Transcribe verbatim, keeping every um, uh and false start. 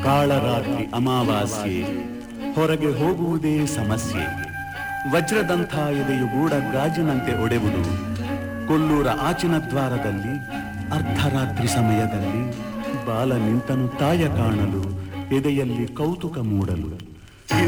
ಕಾಳರಾತ್ರಿ ಅಮಾವಾಸ್ಯೆ, ಹೊರಗೆ ಹೋಗುವುದೇ ಸಮಸ್ಯೆ. ವಜ್ರದಂಥ ಎದೆಯು ಗೂಡ ಗಾಜಿನಂತೆ ಒಡೆವುದು. ಕೊಲ್ಲೂರ ಆಚಿನ ದ್ವಾರದಲ್ಲಿ ಅರ್ಧರಾತ್ರಿ ಸಮಯದಲ್ಲಿ ಬಾಲ ನಿಂತನು ತಾಯ ಕಾಣಲು, ಎದೆಯಲ್ಲಿ ಕೌತುಕ ಮೂಡಲು.